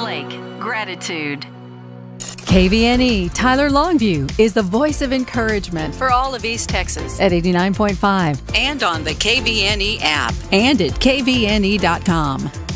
Lake, gratitude. KVNE Tyler Longview is the voice of encouragement for all of East Texas at 89.5 and on the KVNE app and at kvne.com.